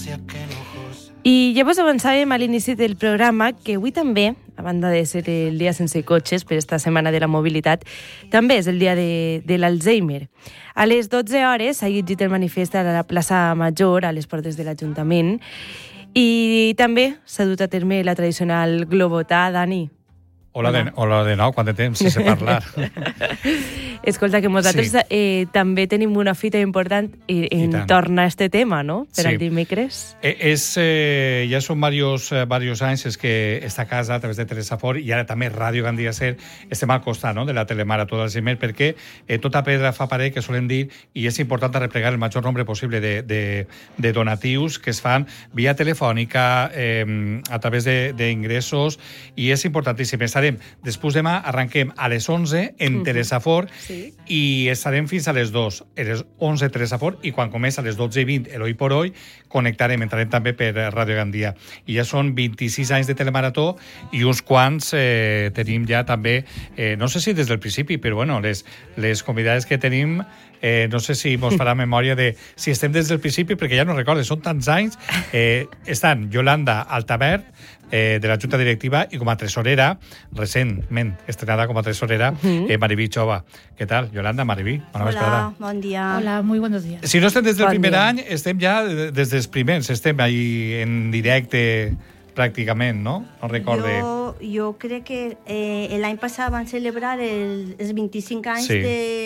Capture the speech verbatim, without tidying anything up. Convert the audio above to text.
I ja vos avançàvem a l'inici del programa que avui també, a banda de ser el dia sense cotxes per esta setmana de la mobilitat, també és el dia de, de l'Alzheimer. A les dotze hores s'ha llegit el manifest a la plaça Major, a les portes de l'Ajuntament, i també s'ha dut a terme la tradicional globotà, Dani. Hola, hola. De, hola de nou, quant de temps sense parlar. Escolta, que nosaltres sí. eh, també tenim una fita important i, en torn a este tema, no? Per sí. al dimecres. Eh, és, eh, ja són diversos, eh, diversos anys és que esta casa, a través de Teresa Fort, i ara també Ràdio Gandia Ser, estem al costat, no?, de la telemarató d'Alzheimer, perquè eh, tota pedra fa paret, que solen dir, i és important replegar el major nombre possible de, de, de donatius que es fan via telefònica, eh, a través d'ingressos, i és importantíssim. Estarem, després demà, arranquem a les onze en uh-huh. Teresa Fort, sí. i estarem fins a les dos, a les onze Teresa Fort, i quan comença a les dotze i vint el Hoy por Hoy, connectarem, entrarem també per Ràdio Gandia. I ja són vint-i-sis anys de telemarató i uns quants eh, tenim ja també, eh, no sé si des del principi, però bueno, les, les convidades que tenim, eh, no sé si mos farà memòria de si estem des del principi, perquè ja no recordo, són tants anys. Eh, estan Yolanda Altabert, eh, de la Junta Directiva, i com a tresorera, recentment estrenada com a tresorera, eh, Mariví Chova. ¿Qué tal, Yolanda, Mariví? Bona Hola, vesprada. Bon dia. Hola, muy buenos días. Si no estem des del bon primer dia. any, estem ja des dels primers, estem ahí en directe pràcticament, no? No recorde. Jo, jo crec que eh, l'any passat van celebrar el, els vint-i-cinc anys sí. de